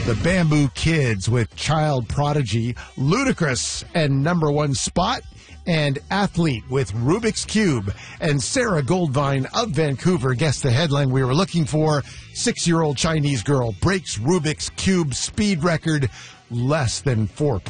The Bamboo Kids with Child Prodigy, Ludacris and Number One Spot, and Athlete with Rubik's Cube. And Sarah Goldvine of Vancouver guessed the headline we were looking for. 6-year-old Chinese girl breaks Rubik's Cube speed record less than 4